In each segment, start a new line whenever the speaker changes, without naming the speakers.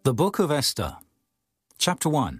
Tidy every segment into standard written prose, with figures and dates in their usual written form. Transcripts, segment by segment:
The Book of Esther, Chapter 1.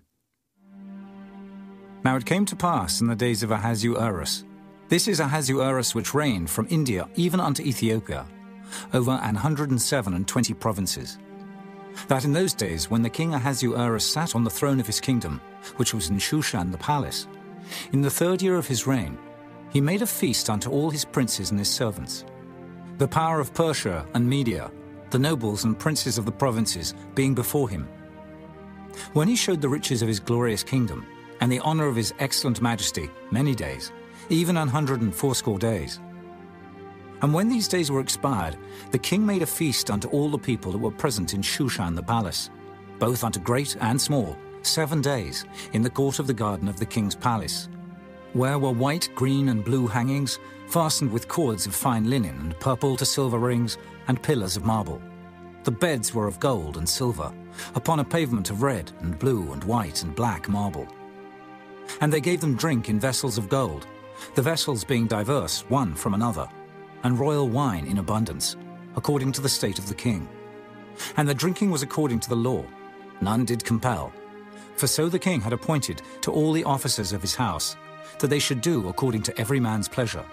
Now it came to pass in the days of Ahasuerus. This is Ahasuerus which reigned from India even unto Ethiopia, over 127 provinces. That in those days, when the king Ahasuerus sat on the throne of his kingdom, which was in Shushan the palace, in the 3rd year of his reign, he made a feast unto all his princes and his servants. The power of Persia and Media, the nobles and princes of the provinces, being before him. When he showed the riches of his glorious kingdom, and the honor of his excellent majesty, many days, even 180 days. And when these days were expired, the king made a feast unto all the people that were present in Shushan the palace, both unto great and small, 7 days, in the court of the garden of the king's palace, where were white, green, and blue hangings, fastened with cords of fine linen, and purple to silver rings, and pillars of marble. The beds were of gold and silver, upon a pavement of red, and blue, and white, and black marble. And they gave them drink in vessels of gold, the vessels being diverse one from another, and royal wine in abundance, according to the state of the king. And the drinking was according to the law, none did compel. For so the king had appointed to all the officers of his house, that they should do according to every man's pleasure.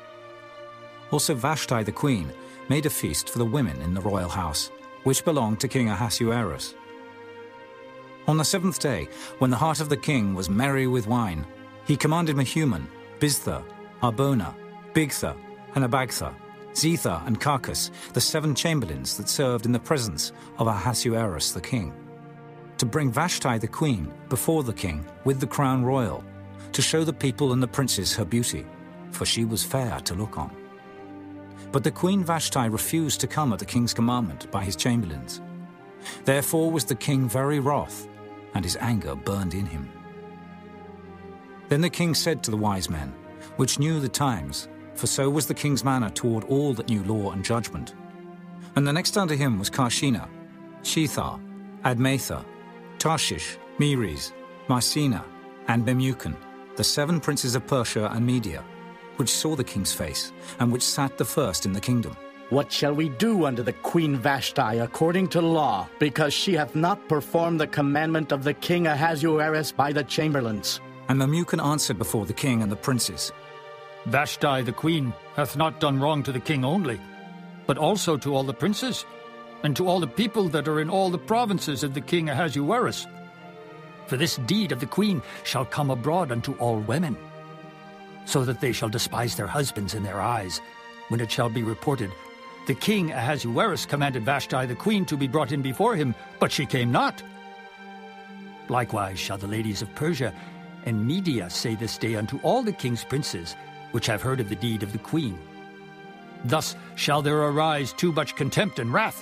Also Vashti the queen made a feast for the women in the royal house, which belonged to King Ahasuerus. On the 7th day, when the heart of the king was merry with wine, he commanded Mehuman, Biztha, Arbona, Bigtha, and Abagtha, Zetha, and Carcas, the 7 chamberlains that served in the presence of Ahasuerus the king, to bring Vashti the queen before the king with the crown royal, to show the people and the princes her beauty, for she was fair to look on. But the queen Vashti refused to come at the king's commandment by his chamberlains. Therefore was the king very wroth, and his anger burned in him. Then the king said to the wise men, which knew the times, for so was the king's manner toward all that knew law and judgment. And the next unto him was Carshena, Shethar, Admatha, Tarshish, Meres, Marsena, and Memucan, the 7 princes of Persia and Media, which saw the king's face, and which sat the first in the kingdom.
What shall we do unto the queen Vashti according to law, because she hath not performed the commandment of the king Ahasuerus by the chamberlains?
And Memucan answered before the king and the princes,
Vashti the queen hath not done wrong to the king only, but also to all the princes, and to all the people that are in all the provinces of the king Ahasuerus. For this deed of the queen shall come abroad unto all women, so that they shall despise their husbands in their eyes, when it shall be reported, the king Ahasuerus commanded Vashti the queen to be brought in before him, but she came not. Likewise shall the ladies of Persia and Media say this day unto all the king's princes, which have heard of the deed of the queen. Thus shall there arise too much contempt and wrath.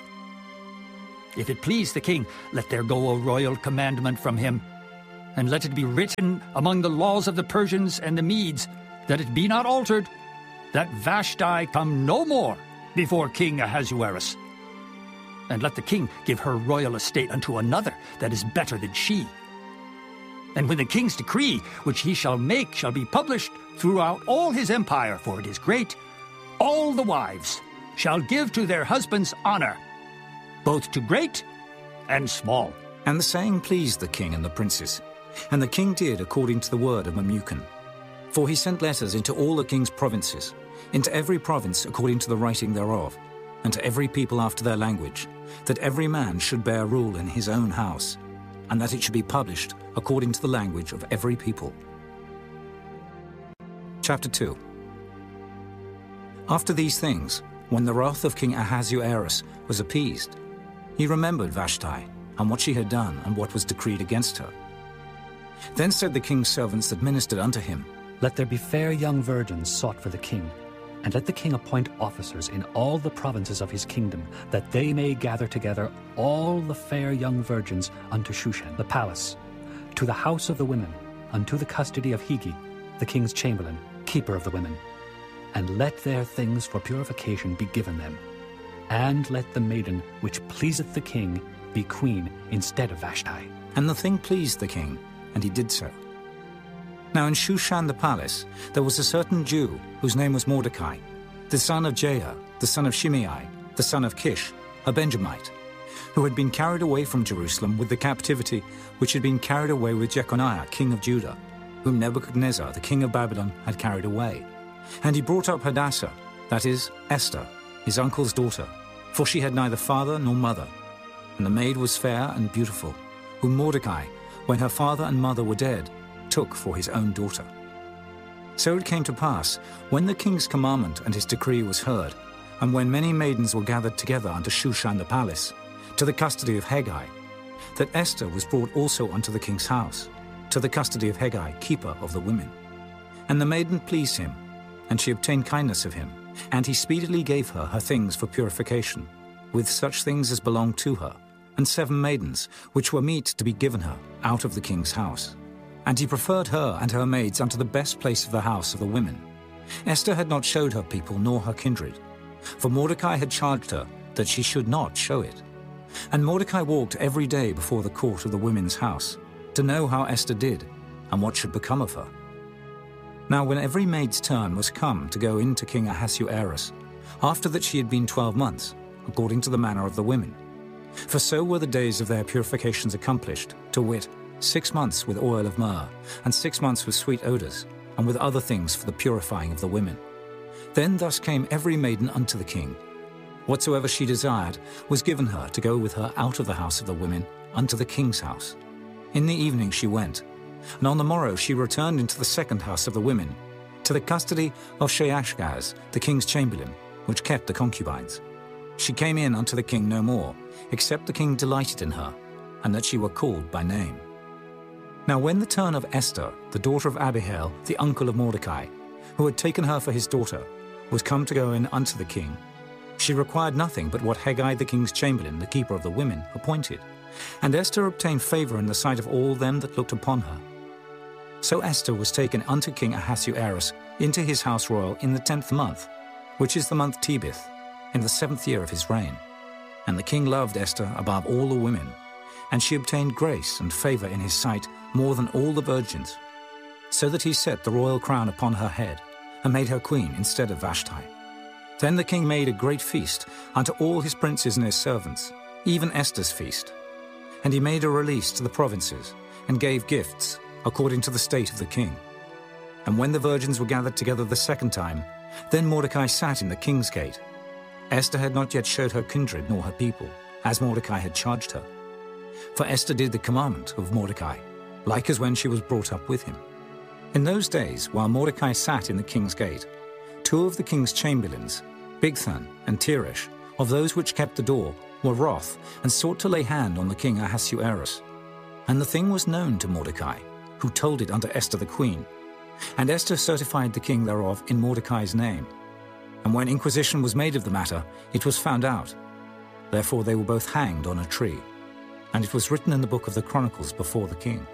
If it please the king, let there go a royal commandment from him, and let it be written among the laws of the Persians and the Medes, that it be not altered, that Vashti come no more before King Ahasuerus. And let the king give her royal estate unto another that is better than she. And when the king's decree, which he shall make, shall be published throughout all his empire, for it is great, all the wives shall give to their husbands honor, both to great and small.
And the saying pleased the king and the princes. And the king did according to the word of Memucan. For he sent letters into all the king's provinces, into every province according to the writing thereof, and to every people after their language, that every man should bear rule in his own house, and that it should be published according to the language of every people. Chapter 2. After these things, when the wrath of King Ahasuerus was appeased, he remembered Vashti, and what she had done, and what was decreed against her. Then said the king's servants that ministered unto him,
Let there be fair young virgins sought for the king, and let the king appoint officers in all the provinces of his kingdom, that they may gather together all the fair young virgins unto Shushan the palace, to the house of the women, unto the custody of Hegi, the king's chamberlain, keeper of the women. And let their things for purification be given them. And let the maiden which pleaseth the king be queen instead of Vashti.
And the thing pleased the king, and he did so. Now in Shushan the palace there was a certain Jew, whose name was Mordecai, the son of Jair, the son of Shimei, the son of Kish, a Benjamite, who had been carried away from Jerusalem with the captivity which had been carried away with Jeconiah, king of Judah, whom Nebuchadnezzar, the king of Babylon, had carried away. And he brought up Hadassah, that is, Esther, his uncle's daughter, for she had neither father nor mother. And the maid was fair and beautiful, whom Mordecai, when her father and mother were dead, took for his own daughter. So it came to pass, when the king's commandment and his decree was heard, and when many maidens were gathered together unto Shushan the palace, to the custody of Hegai, that Esther was brought also unto the king's house, to the custody of Hegai, keeper of the women. And the maiden pleased him, and she obtained kindness of him, and he speedily gave her her things for purification, with such things as belonged to her, and 7 maidens, which were meet to be given her out of the king's house. And he preferred her and her maids unto the best place of the house of the women. Esther had not showed her people nor her kindred, for Mordecai had charged her that she should not show it. And Mordecai walked every day before the court of the women's house, to know how Esther did, and what should become of her. Now when every maid's turn was come to go in to King Ahasuerus, after that she had been 12 months, according to the manner of the women. For so were the days of their purifications accomplished, to wit, 6 months with oil of myrrh, and 6 months with sweet odours, and with other things for the purifying of the women. Then thus came every maiden unto the king. Whatsoever she desired was given her to go with her out of the house of the women unto the king's house. In the evening she went, and on the morrow she returned into the second house of the women, to the custody of Sheashgaz, the king's chamberlain, which kept the concubines. She came in unto the king no more, except the king delighted in her, and that she were called by name. Now when the turn of Esther, the daughter of Abihail, the uncle of Mordecai, who had taken her for his daughter, was come to go in unto the king, she required nothing but what Hegai the king's chamberlain, the keeper of the women, appointed. And Esther obtained favor in the sight of all them that looked upon her. So Esther was taken unto King Ahasuerus into his house royal in the 10th month, which is the month Tebeth, in the 7th year of his reign. And the king loved Esther above all the women, and she obtained grace and favor in his sight more than all the virgins, so that he set the royal crown upon her head, and made her queen instead of Vashti. Then the king made a great feast unto all his princes and his servants, even Esther's feast. And he made a release to the provinces, and gave gifts, according to the state of the king. And when the virgins were gathered together the second time, then Mordecai sat in the king's gate. Esther had not yet showed her kindred nor her people, as Mordecai had charged her. For Esther did the commandment of Mordecai, like as when she was brought up with him. In those days, while Mordecai sat in the king's gate, 2 of the king's chamberlains, Bigthan and Teresh, of those which kept the door, were wroth, and sought to lay hand on the king Ahasuerus. And the thing was known to Mordecai, who told it unto Esther the queen. And Esther certified the king thereof in Mordecai's name. And when inquisition was made of the matter, it was found out. Therefore they were both hanged on a tree. And it was written in the book of the Chronicles before the king.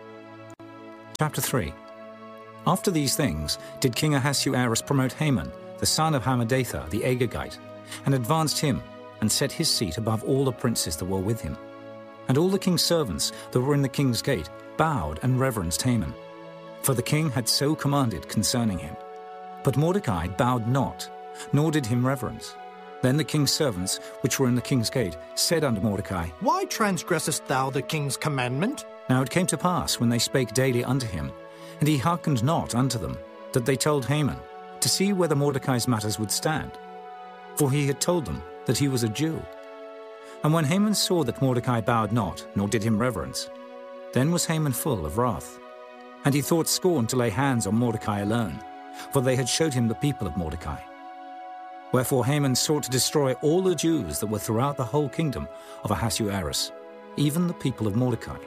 Chapter 3. After these things did King Ahasuerus promote Haman, the son of Hammedatha the Agagite, and advanced him, and set his seat above all the princes that were with him. And all the king's servants that were in the king's gate bowed and reverenced Haman, for the king had so commanded concerning him. But Mordecai bowed not, nor did him reverence. Then the king's servants, which were in the king's gate, said unto Mordecai,
Why transgressest thou the king's commandment?
Now it came to pass, when they spake daily unto him, and he hearkened not unto them, that they told Haman, to see whether Mordecai's matters would stand. For he had told them that he was a Jew. And when Haman saw that Mordecai bowed not, nor did him reverence, then was Haman full of wrath. And he thought scorn to lay hands on Mordecai alone, for they had showed him the people of Mordecai. Wherefore Haman sought to destroy all the Jews that were throughout the whole kingdom of Ahasuerus, even the people of Mordecai.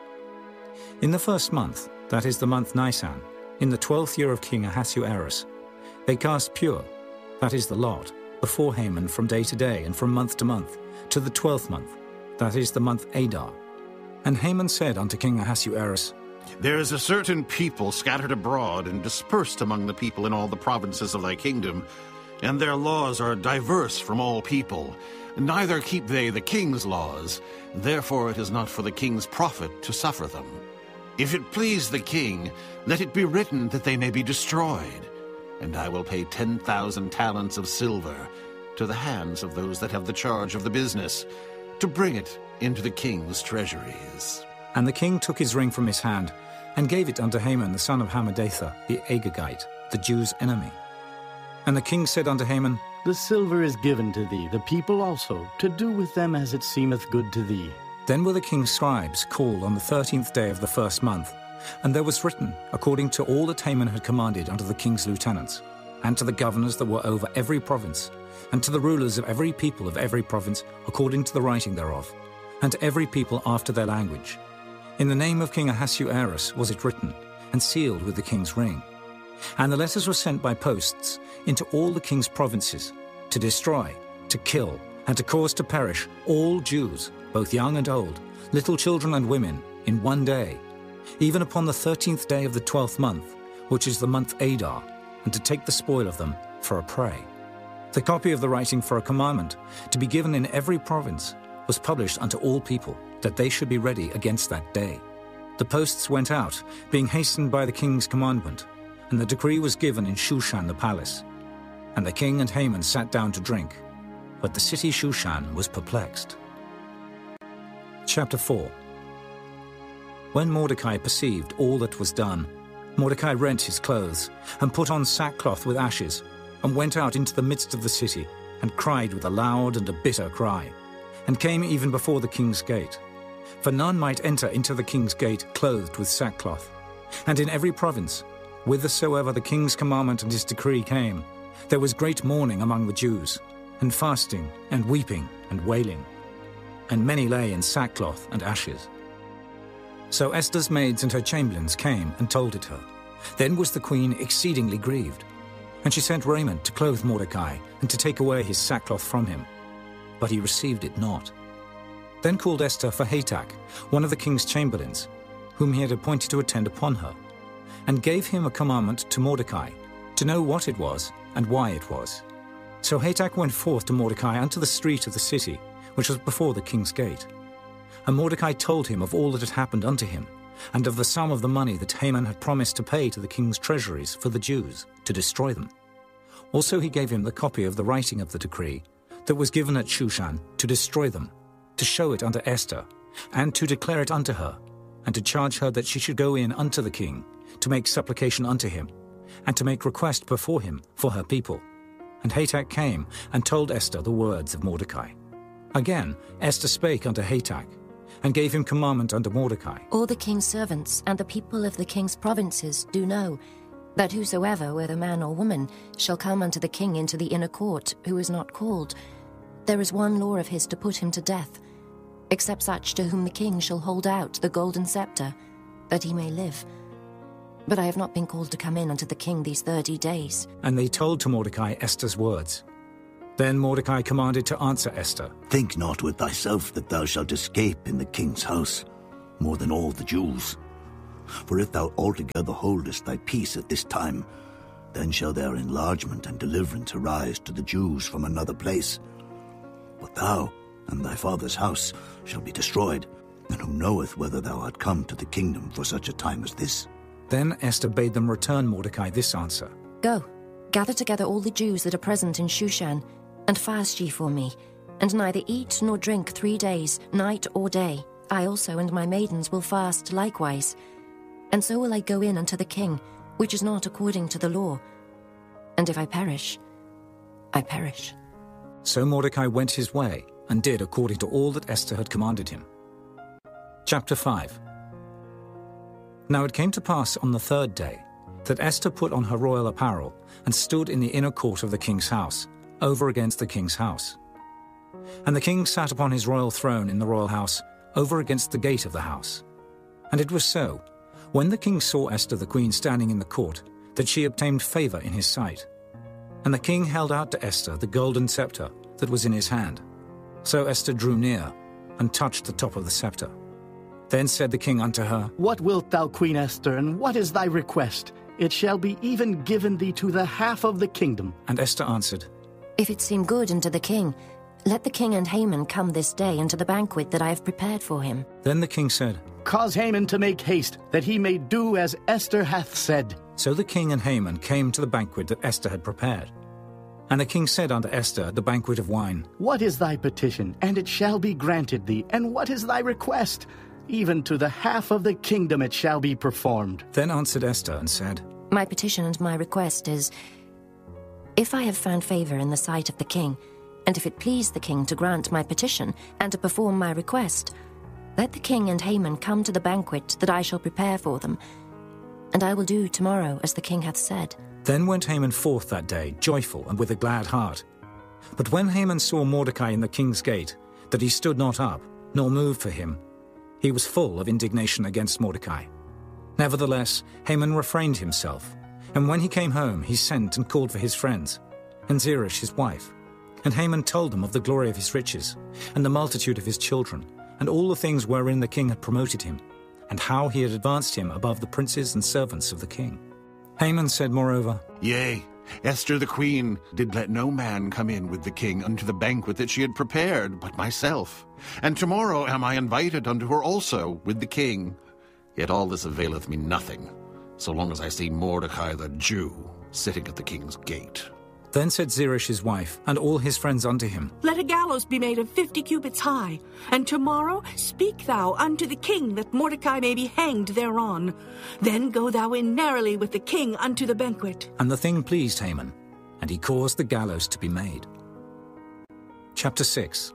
In the 1st month, that is the month Nisan, in the 12th year of King Ahasuerus, they cast pure, that is the lot, before Haman from day to day and from month to month, to the 12th month, that is the month Adar. And Haman said unto King Ahasuerus,
There is a certain people scattered abroad and dispersed among the people in all the provinces of thy kingdom, and their laws are diverse from all people. Neither keep they the king's laws, therefore it is not for the king's profit to suffer them. If it please the king, let it be written that they may be destroyed, and I will pay 10,000 talents of silver to the hands of those that have the charge of the business, to bring it into the king's treasuries.
And the king took his ring from his hand and gave it unto Haman the son of Hammedatha, the Agagite, the Jews' enemy. And the king said unto Haman,
The silver is given to thee, the people also, to do with them as it seemeth good to thee.
Then were the king's scribes called on the 13th day of the first month, and there was written, according to all that Haman had commanded unto the king's lieutenants, and to the governors that were over every province, and to the rulers of every people of every province, according to the writing thereof, and to every people after their language. In the name of King Ahasuerus was it written, and sealed with the king's ring. And the letters were sent by posts into all the king's provinces, to destroy, to kill, and to cause to perish all Jews, both young and old, little children and women, in one day, even upon the 13th day of the 12th month, which is the month Adar, and to take the spoil of them for a prey. The copy of the writing for a commandment, to be given in every province, was published unto all people, that they should be ready against that day. The posts went out, being hastened by the king's commandment, and the decree was given in Shushan the palace. And the king and Haman sat down to drink, but the city Shushan was perplexed. Chapter 4. When Mordecai perceived all that was done, Mordecai rent his clothes, and put on sackcloth with ashes, and went out into the midst of the city, and cried with a loud and a bitter cry, and came even before the king's gate. For none might enter into the king's gate clothed with sackcloth. And in every province, whithersoever the king's commandment and his decree came, there was great mourning among the Jews, and fasting, and weeping, and wailing. And many lay in sackcloth and ashes. So Esther's maids and her chamberlains came and told it her. Then was the queen exceedingly grieved. And she sent raiment to clothe Mordecai, and to take away his sackcloth from him. But he received it not. Then called Esther for Hatach, one of the king's chamberlains, whom he had appointed to attend upon her, and gave him a commandment to Mordecai, to know what it was, and why it was. So Hatach went forth to Mordecai unto the street of the city, which was before the king's gate. And Mordecai told him of all that had happened unto him, and of the sum of the money that Haman had promised to pay to the king's treasuries for the Jews, to destroy them. Also he gave him the copy of the writing of the decree that was given at Shushan, to destroy them, to show it unto Esther, and to declare it unto her, and to charge her that she should go in unto the king, to make supplication unto him, and to make request before him for her people. And Hatach came and told Esther the words of Mordecai. Again Esther spake unto Hatach, and gave him commandment unto Mordecai.
All the king's servants and the people of the king's provinces do know that whosoever, whether man or woman, shall come unto the king into the inner court, who is not called, there is one law of his to put him to death, except such to whom the king shall hold out the golden scepter, that he may live. But I have not been called to come in unto the king these 30 days.
And they told to Mordecai Esther's words. Then Mordecai commanded to answer Esther.
Think not with thyself that thou shalt escape in the king's house, more than all the Jews. For if thou altogether holdest thy peace at this time, then shall their enlargement and deliverance arise to the Jews from another place. But thou and thy father's house shall be destroyed, and who knoweth whether thou art come to the kingdom for such a time as this?
Then Esther bade them return Mordecai this answer.
Go, gather together all the Jews that are present in Shushan, and fast ye for me, and neither eat nor drink 3 days, night or day. I also and my maidens will fast likewise. And so will I go in unto the king, which is not according to the law. And if I perish, I perish.
So Mordecai went his way, and did according to all that Esther had commanded him. Chapter 5. Now it came to pass on the 3rd day, that Esther put on her royal apparel, and stood in the inner court of the king's house, over against the king's house. And the king sat upon his royal throne in the royal house, over against the gate of the house. And it was so, when the king saw Esther the queen standing in the court, that she obtained favor in his sight. And the king held out to Esther the golden scepter that was in his hand. So Esther drew near, and touched the top of the scepter. Then said the king unto her,
What wilt thou, Queen Esther, and what is thy request? It shall be even given thee to the half of the kingdom.
And Esther answered,
If it seem good unto the king, let the king and Haman come this day unto the banquet that I have prepared for him.
Then the king said,
Cause Haman to make haste, that he may do as Esther hath said.
So the king and Haman came to the banquet that Esther had prepared. And the king said unto Esther at the banquet of wine,
What is thy petition? And it shall be granted thee. And what is thy request? Even to the half of the kingdom it shall be performed.
Then answered Esther and said,
My petition and my request is, if I have found favor in the sight of the king, and if it please the king to grant my petition and to perform my request, let the king and Haman come to the banquet that I shall prepare for them, and I will do tomorrow as the king hath said.
Then went Haman forth that day, joyful and with a glad heart. But when Haman saw Mordecai in the king's gate, that he stood not up, nor moved for him, he was full of indignation against Mordecai. Nevertheless, Haman refrained himself, and when he came home, he sent and called for his friends, and Zeresh his wife. And Haman told them of the glory of his riches, and the multitude of his children, and all the things wherein the king had promoted him, and how he had advanced him above the princes and servants of the king. Haman said moreover,
Yea, Esther the queen did let no man come in with the king unto the banquet that she had prepared, but myself. And tomorrow am I invited unto her also with the king. Yet all this availeth me nothing, so long as I see Mordecai the Jew sitting at the king's gate.
Then said Zeresh his wife, and all his friends unto him,
Let a gallows be made of 50 cubits high, and tomorrow speak thou unto the king that Mordecai may be hanged thereon. Then go thou in narrowly with the king unto the banquet.
And the thing pleased Haman, and he caused the gallows to be made. Chapter 6.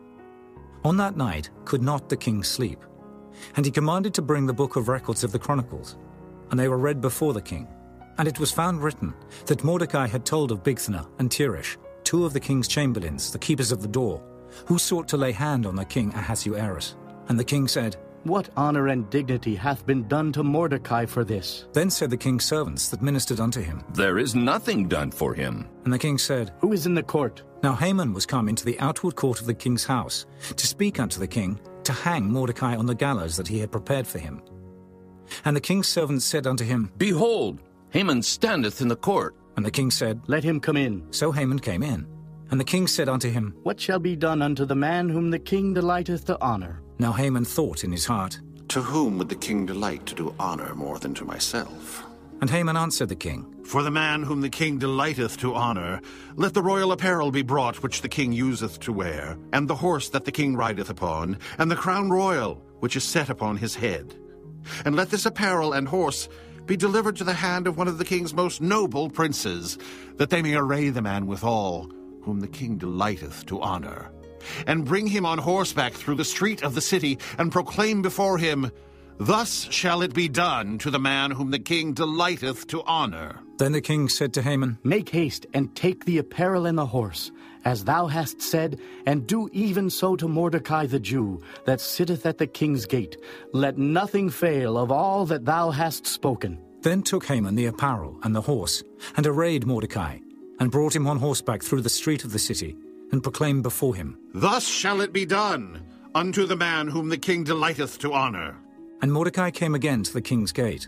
On that night could not the king sleep, and he commanded to bring the book of records of the Chronicles, and they were read before the king. And it was found written that Mordecai had told of Bigthana and Teresh, two of the king's chamberlains, the keepers of the door, who sought to lay hand on the king Ahasuerus. And the king said,
What honor and dignity hath been done to Mordecai for this?
Then said the king's servants that ministered unto him,
There is nothing done for him.
And the king said,
Who is in the court?
Now Haman was come into the outward court of the king's house, to speak unto the king, to hang Mordecai on the gallows that he had prepared for him. And the king's servants said unto him,
Behold, Haman standeth in the court.
And the king said,
Let him come in.
So Haman came in. And the king said unto him,
What shall be done unto the man whom the king delighteth to honor?
Now Haman thought in his heart,
To whom would the king delight to do honor more than to myself?
And Haman answered the king,
For the man whom the king delighteth to honor, let the royal apparel be brought which the king useth to wear, and the horse that the king rideth upon, and the crown royal which is set upon his head. And let this apparel and horse be delivered to the hand of one of the king's most noble princes, that they may array the man withal, whom the king delighteth to honor. And bring him on horseback through the street of the city, and proclaim before him, Thus shall it be done to the man whom the king delighteth to honor.
Then the king said to Haman,
Make haste, and take the apparel and the horse, as thou hast said, and do even so to Mordecai the Jew, that sitteth at the king's gate. Let nothing fail of all that thou hast spoken.
Then took Haman the apparel and the horse, and arrayed Mordecai, and brought him on horseback through the street of the city, and proclaimed before him,
Thus shall it be done unto the man whom the king delighteth to honor.
And Mordecai came again to the king's gate.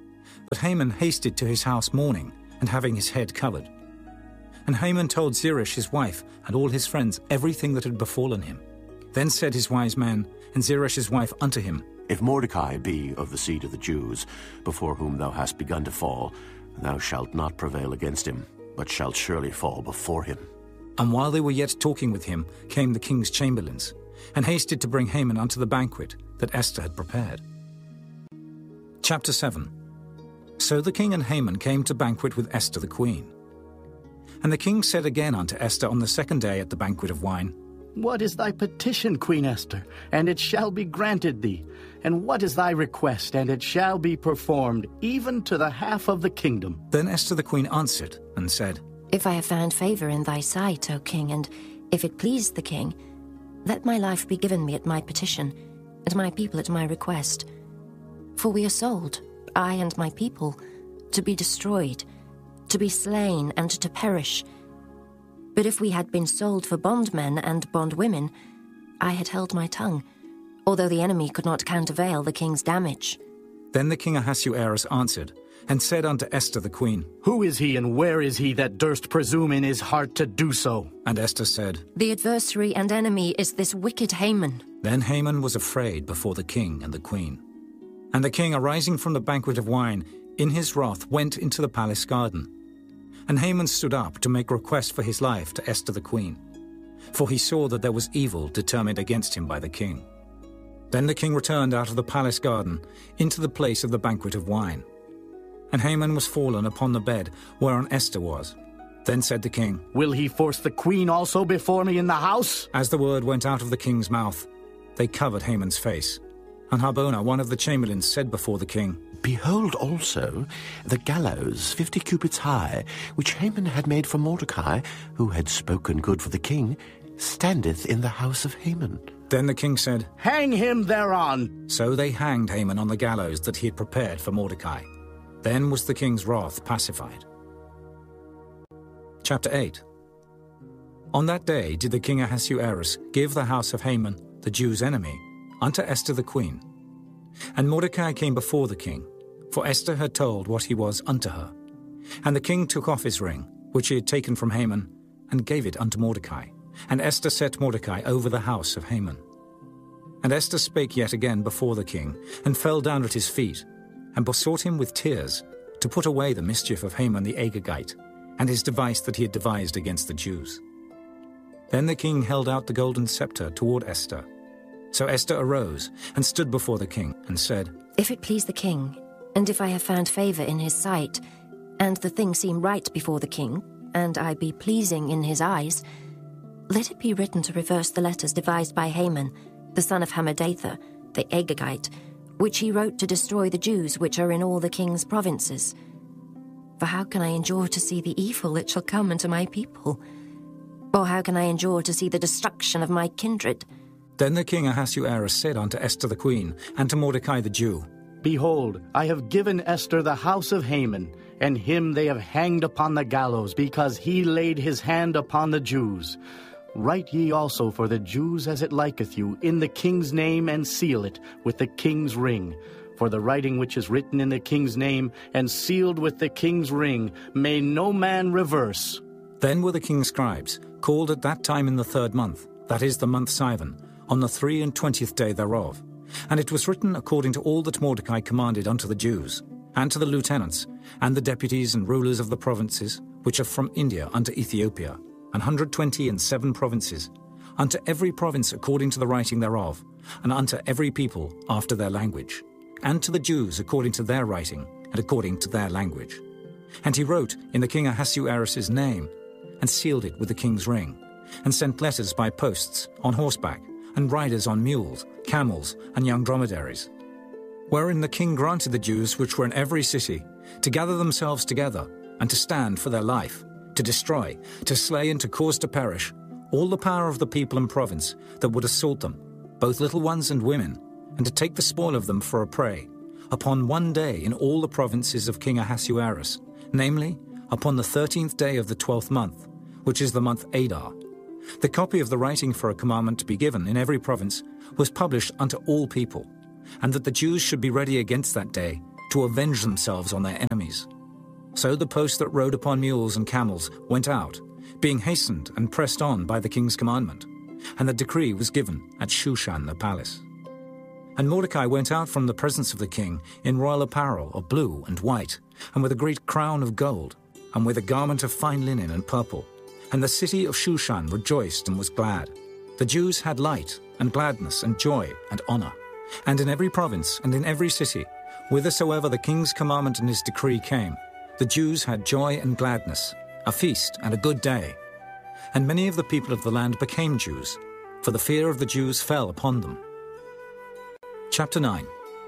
But Haman hasted to his house mourning, and having his head covered. And Haman told Zeresh his wife and all his friends everything that had befallen him. Then said his wise men and Zeresh his wife unto him,
If Mordecai be of the seed of the Jews, before whom thou hast begun to fall, thou shalt not prevail against him, but shalt surely fall before him.
And while they were yet talking with him, came the king's chamberlains, and hasted to bring Haman unto the banquet that Esther had prepared. Chapter 7. So the king and Haman came to banquet with Esther the queen. And the king said again unto Esther on the second day at the banquet of wine,
What is thy petition, Queen Esther? And it shall be granted thee. And what is thy request? And it shall be performed, even to the half of the kingdom.
Then Esther the queen answered and said,
If I have found favor in thy sight, O king, and if it please the king, let my life be given me at my petition, and my people at my request. For we are sold, I and my people, to be destroyed, to be slain, and to perish. But if we had been sold for bondmen and bondwomen, I had held my tongue, although the enemy could not countervail the king's damage.
Then the king Ahasuerus answered, and said unto Esther the queen,
Who is he, and where is he that durst presume in his heart to do so?
And Esther said,
The adversary and enemy is this wicked Haman.
Then Haman was afraid before the king and the queen. And the king, arising from the banquet of wine, in his wrath went into the palace garden. And Haman stood up to make request for his life to Esther the queen, for he saw that there was evil determined against him by the king. Then the king returned out of the palace garden into the place of the banquet of wine. And Haman was fallen upon the bed whereon Esther was. Then said the king,
Will he force the queen also before me in the house?
As the word went out of the king's mouth, they covered Haman's face. And Harbona, one of the chamberlains, said before the king,
Behold also the gallows 50 cubits high, which Haman had made for Mordecai, who had spoken good for the king, standeth in the house of Haman.
Then the king said,
Hang him thereon.
So they hanged Haman on the gallows that he had prepared for Mordecai. Then was the king's wrath pacified. Chapter 8. On that day did the king Ahasuerus give the house of Haman, the Jews' enemy, unto Esther the queen. And Mordecai came before the king, for Esther had told what he was unto her. And the king took off his ring, which he had taken from Haman, and gave it unto Mordecai. And Esther set Mordecai over the house of Haman. And Esther spake yet again before the king, and fell down at his feet, and besought him with tears to put away the mischief of Haman the Agagite, and his device that he had devised against the Jews. Then the king held out the golden scepter toward Esther. So Esther arose and stood before the king, and said,
If it please the king, and if I have found favour in his sight, and the thing seem right before the king, and I be pleasing in his eyes, let it be written to reverse the letters devised by Haman, the son of Hammedatha, the Agagite, which he wrote to destroy the Jews which are in all the king's provinces. For how can I endure to see the evil that shall come unto my people? Or how can I endure to see the destruction of my kindred?
Then the king Ahasuerus said unto Esther the queen, and to Mordecai the Jew,
Behold, I have given Esther the house of Haman, and him they have hanged upon the gallows, because he laid his hand upon the Jews. Write ye also for the Jews as it liketh you, in the king's name, and seal it with the king's ring. For the writing which is written in the king's name, and sealed with the king's ring, may no man reverse.
Then were the king's scribes called at that time in the 3rd month, that is the month Sivan, on the 23 day thereof. And it was written according to all that Mordecai commanded unto the Jews, and to the lieutenants, and the deputies and rulers of the provinces, which are from India unto Ethiopia, 127 provinces, unto every province according to the writing thereof, and unto every people after their language, and to the Jews according to their writing, and according to their language. And he wrote in the king Ahasuerus' name, and sealed it with the king's ring, and sent letters by posts, on horseback, and riders on mules, camels, and young dromedaries. Wherein the king granted the Jews which were in every city to gather themselves together, and to stand for their life, to destroy, to slay, and to cause to perish all the power of the people and province that would assault them, both little ones and women, and to take the spoil of them for a prey, upon one day in all the provinces of King Ahasuerus, namely, upon the 13th day of the 12th month, which is the month Adar. The copy of the writing for a commandment to be given in every province was published unto all people, and that the Jews should be ready against that day to avenge themselves on their enemies. So the posts that rode upon mules and camels went out, being hastened and pressed on by the king's commandment, and the decree was given at Shushan the palace. And Mordecai went out from the presence of the king in royal apparel of blue and white, and with a great crown of gold, and with a garment of fine linen and purple. And the city of Shushan rejoiced and was glad. The Jews had light and gladness and joy and honor. And in every province and in every city, whithersoever the king's commandment and his decree came, the Jews had joy and gladness, a feast and a good day. And many of the people of the land became Jews, for the fear of the Jews fell upon them. Chapter 9.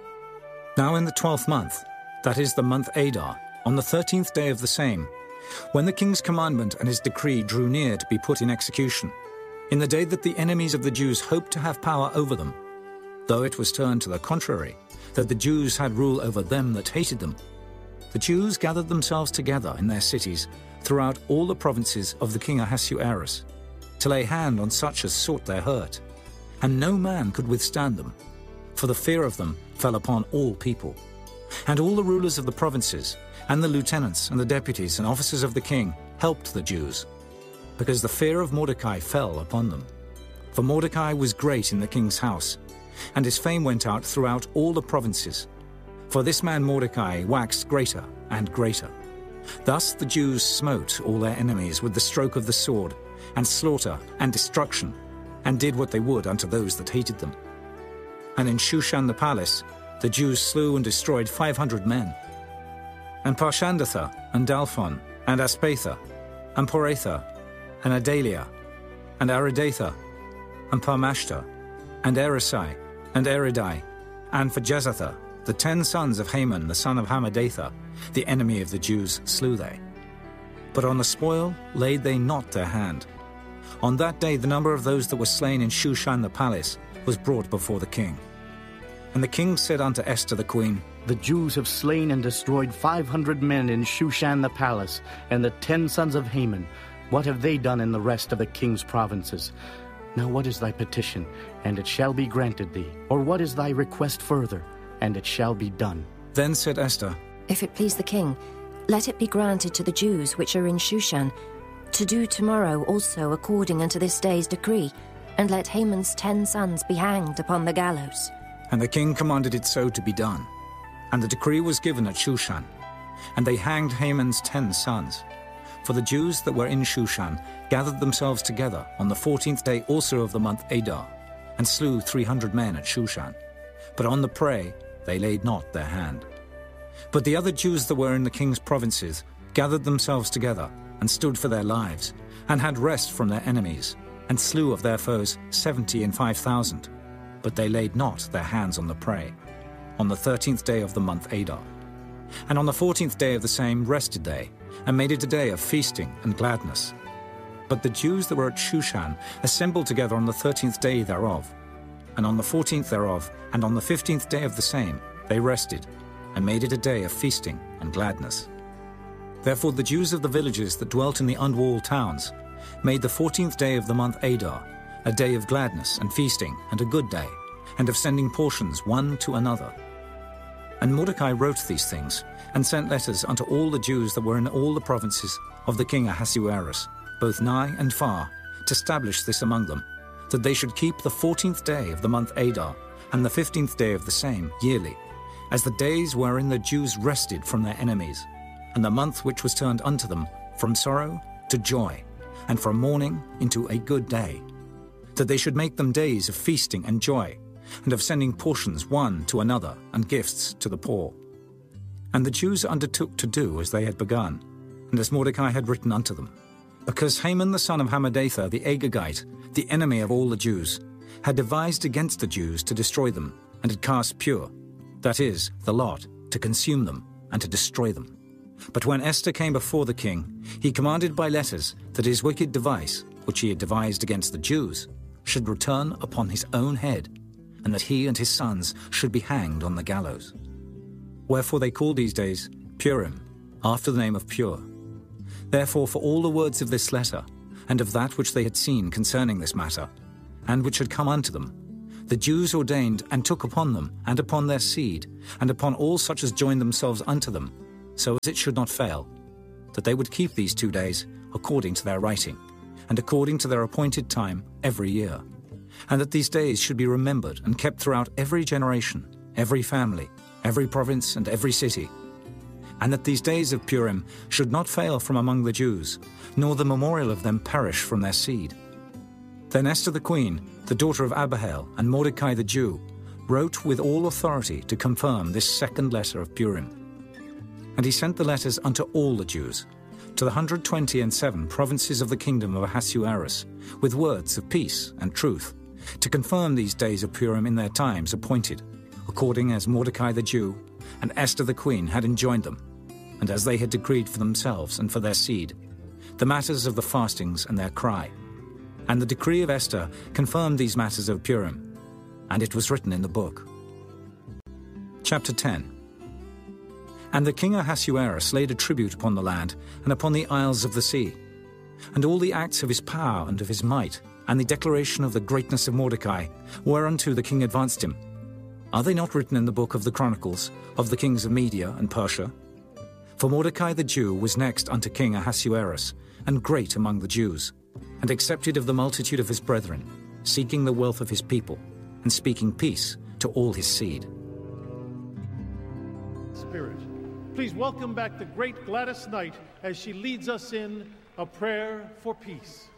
Now in the 12th month, that is the month Adar, on the 13th day of the same, when the king's commandment and his decree drew near to be put in execution, in the day that the enemies of the Jews hoped to have power over them, though it was turned to the contrary, that the Jews had rule over them that hated them, the Jews gathered themselves together in their cities throughout all the provinces of the king Ahasuerus, to lay hand on such as sought their hurt, and no man could withstand them, for the fear of them fell upon all people. And all the rulers of the provinces, and the lieutenants and the deputies and officers of the king helped the Jews, because the fear of Mordecai fell upon them. For Mordecai was great in the king's house, and his fame went out throughout all the provinces. For this man Mordecai waxed greater and greater. Thus the Jews smote all their enemies with the stroke of the sword, and slaughter and destruction, and did what they would unto those that hated them. And in Shushan the palace the Jews slew and destroyed 500 men. And Parshandatha, and Dalphon, and Aspatha, and Poratha, and Adalia, and Aridatha, and Parmashta, and Erisai, and Eridai, and for Jezatha, the 10 sons of Haman the son of Hammedatha, the enemy of the Jews, slew they. But on the spoil laid they not their hand. On that day the number of those that were slain in Shushan the palace was brought before the king. And the king said unto Esther the queen,
The Jews have slain and destroyed 500 men in Shushan the palace, and the 10 sons of Haman. What have they done in the rest of the king's provinces? Now what is thy petition, and it shall be granted thee? Or what is thy request further, and it shall be done?
Then said Esther,
If it please the king, let it be granted to the Jews which are in Shushan, to do tomorrow also according unto this day's decree, and let Haman's 10 sons be hanged upon the gallows.
And the king commanded it so to be done. And the decree was given at Shushan. And they hanged Haman's 10 sons. For the Jews that were in Shushan gathered themselves together on the 14th day also of the month Adar, and slew 300 men at Shushan. But on the prey they laid not their hand. But the other Jews that were in the king's provinces gathered themselves together, and stood for their lives, and had rest from their enemies, and slew of their foes 75,000. But they laid not their hands on the prey, on the 13th day of the month Adar. And on the 14th day of the same rested they, and made it a day of feasting and gladness. But the Jews that were at Shushan assembled together on the 13th day thereof. And on the 14th thereof, and on the 15th day of the same, they rested, and made it a day of feasting and gladness. Therefore the Jews of the villages that dwelt in the unwalled towns made the 14th day of the month Adar a day of gladness and feasting and a good day, and of sending portions one to another. And Mordecai wrote these things, and sent letters unto all the Jews that were in all the provinces of the king Ahasuerus, both nigh and far, to establish this among them, that they should keep the 14th day of the month Adar, and the 15th day of the same, yearly, as the days wherein the Jews rested from their enemies, and the month which was turned unto them from sorrow to joy, and from mourning into a good day, that they should make them days of feasting and joy, and of sending portions one to another, and gifts to the poor. And the Jews undertook to do as they had begun, and as Mordecai had written unto them, because Haman the son of Hammedatha the Agagite, the enemy of all the Jews, had devised against the Jews to destroy them, and had cast Pur, that is, the lot, to consume them, and to destroy them. But when Esther came before the king, he commanded by letters that his wicked device, which he had devised against the Jews, should return upon his own head, and that he and his sons should be hanged on the gallows. Wherefore they called these days Purim, after the name of Pur. Therefore for all the words of this letter, and of that which they had seen concerning this matter, and which had come unto them, the Jews ordained and took upon them, and upon their seed, and upon all such as joined themselves unto them, so as it should not fail, that they would keep these 2 days according to their writing, and according to their appointed time every year, and that these days should be remembered and kept throughout every generation, every family, every province, and every city, and that these days of Purim should not fail from among the Jews, nor the memorial of them perish from their seed. Then Esther the queen, the daughter of Abihail, and Mordecai the Jew, wrote with all authority to confirm this second letter of Purim. And he sent the letters unto all the Jews, to the 127 provinces of the kingdom of Ahasuerus, with words of peace and truth, to confirm these days of Purim in their times appointed, according as Mordecai the Jew and Esther the queen had enjoined them, and as they had decreed for themselves and for their seed, the matters of the fastings and their cry. And the decree of Esther confirmed these matters of Purim, and it was written in the book. Chapter 10. And the king Ahasuerus laid a tribute upon the land and upon the isles of the sea, and all the acts of his power and of his might, and the declaration of the greatness of Mordecai, whereunto the king advanced him. Are they not written in the book of the Chronicles of the kings of Media and Persia? For Mordecai the Jew was next unto King Ahasuerus, and great among the Jews, and accepted of the multitude of his brethren, seeking the wealth of his people, and speaking peace to all his seed.
Spirit, Please welcome back the great Gladys Knight as she leads us in a prayer for peace.